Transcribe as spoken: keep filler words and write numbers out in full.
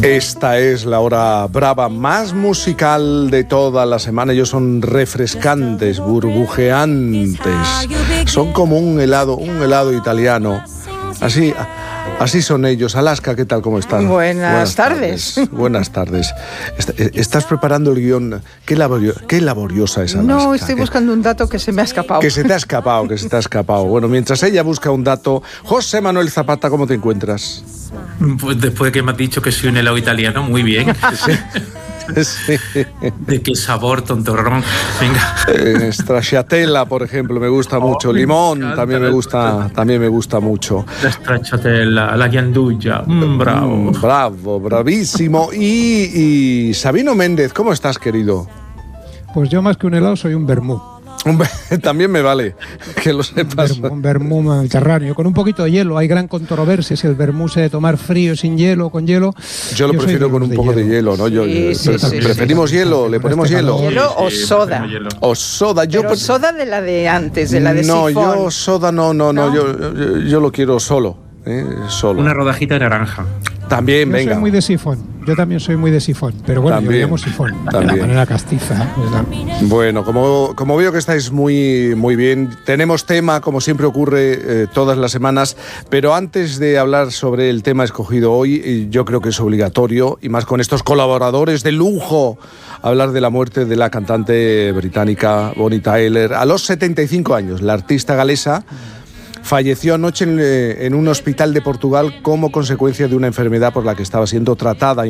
Esta es la hora brava más musical de toda la semana. Ellos son refrescantes, burbujeantes. Son como un helado, un helado italiano. Así, así son ellos. Alaska, ¿qué tal? ¿Cómo están? Buenas, Buenas tardes. tardes. Buenas tardes. ¿Estás preparando el guión? Qué, laborio, qué laboriosa es Alaska. No, estoy buscando un dato que se me ha escapado. Que se te ha escapado, que se te ha escapado. Bueno, mientras ella busca un dato, José Manuel Zapata, ¿cómo te encuentras? Pues después de que me has dicho que soy un helado italiano, muy bien. Sí. Sí. ¿De qué sabor, tontorrón? Venga. Eh, stracciatella, por ejemplo, me gusta mucho. Oh, Limón me también me gusta, también me gusta mucho. La stracciatella, la ghianduja. Mm, bravo. Mm, bravo, bravísimo. Y, y Sabino Méndez, ¿cómo estás, querido? Pues yo más que un helado soy un vermú. También me vale, que lo sepas. Un vermú, un vermú mediterráneo, con un poquito de hielo. Hay gran controversia si el vermú se debe tomar frío, sin hielo o con hielo. Yo lo yo prefiero con un poco hielo. de hielo, ¿no? Yo, sí, sí, sí, preferimos sí, hielo, sí, le ponemos este hielo. ¿Hielo o soda? O soda. Yo Pero soda de la de antes, de la de no, sifón. No, yo soda no, no, no, no. Yo, yo, yo lo quiero solo, ¿eh? Solo. Una rodajita de naranja. También, yo venga. Yo soy muy de sifón. Yo también soy muy de sifón. Pero bueno, también, yo llamo sifón. También. De la manera castiza. Bueno, como, como veo que estáis muy, muy bien, tenemos tema, como siempre ocurre eh, todas las semanas, pero antes de hablar sobre el tema escogido hoy, yo creo que es obligatorio, y más con estos colaboradores de lujo, hablar de la muerte de la cantante británica Bonnie Tyler. A los setenta y cinco años, la artista galesa falleció anoche en, en un hospital de Portugal como consecuencia de una enfermedad por la que estaba siendo tratada.